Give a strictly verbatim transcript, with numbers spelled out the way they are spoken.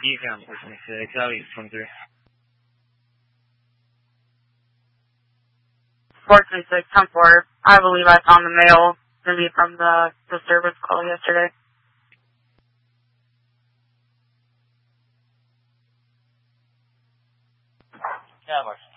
Decam, listening to Charlie from three. four two six, ten four. I believe I found the mail, maybe from the, the service call yesterday. Yeah, Mark.